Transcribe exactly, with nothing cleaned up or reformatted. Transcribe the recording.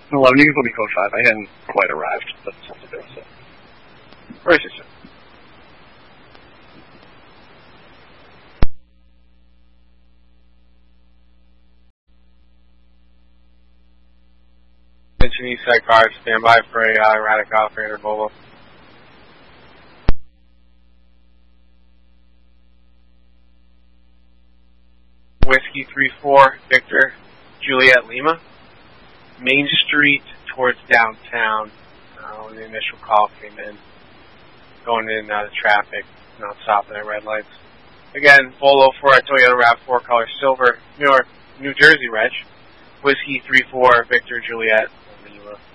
eleven, you can put me code five. I hadn't quite arrived, but it's something there, so. Where is it, sir? Attention Eastside cars, stand by for a uh, erratic operator, Volvo. Whiskey three four, Victor, Juliet Lima. Main Street towards downtown, uh, when the initial call came in. Going in and out of traffic, not stopping at red lights. Again, Volvo for a Toyota RAV four, color silver, New York, New Jersey reg. Whiskey three four, Victor, Juliet Lima.